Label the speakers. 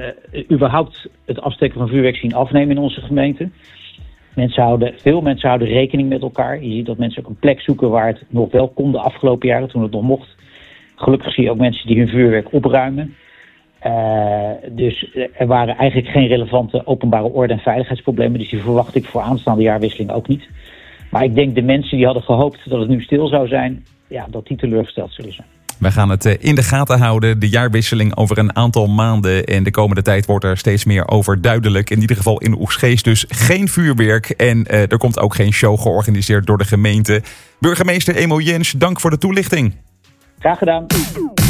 Speaker 1: überhaupt het afsteken van vuurwerk zien afnemen in onze gemeente. Veel mensen houden rekening met elkaar. Je ziet dat mensen ook een plek zoeken waar het nog wel kon de afgelopen jaren, toen het nog mocht. Gelukkig zie je ook mensen die hun vuurwerk opruimen. Dus er waren eigenlijk geen relevante openbare orde- en veiligheidsproblemen. Dus die verwacht ik voor aanstaande jaarwisseling ook niet. Maar ik denk de mensen die hadden gehoopt dat het nu stil zou zijn, dat die teleurgesteld zullen zijn.
Speaker 2: Wij gaan het in de gaten houden. De jaarwisseling over een aantal maanden. En de komende tijd wordt er steeds meer over duidelijk. In ieder geval in Oegstgeest dus geen vuurwerk. En er komt ook geen show georganiseerd door de gemeente. Burgemeester Emo Jens, dank voor de toelichting.
Speaker 1: Graag gedaan.